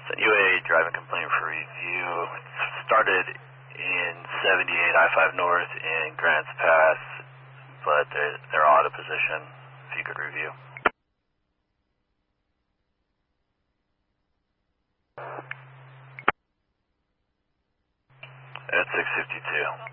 Sent you a driving complaint for review. It started in 78 I-5 North in Grants Pass, but they're out of position. If you could review. At 652.